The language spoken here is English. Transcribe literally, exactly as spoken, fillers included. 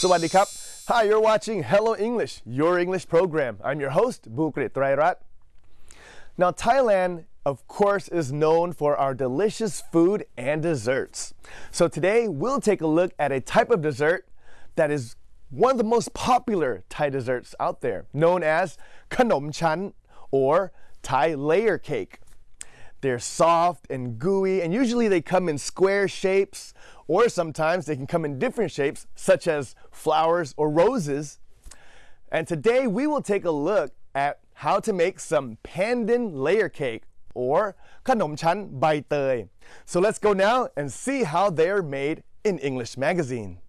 สวัสดีครับ Hi, you're watching Hello English, your English program. I'm your host, Bukrit Trairat. Now, Thailand, of course, is known for our delicious food and desserts. So today, we'll take a look at a type of dessert that is one of the most popular Thai desserts out there, known as Khanom Chan, or Thai layer cake. They're soft and gooey, and usually they come in square shapes, or sometimes they can come in different shapes, such as flowers or roses. And today we will take a look at how to make some pandan layer cake, or Khanom Chan Bai Tei. So let's go now and see how they're made in English Magazine.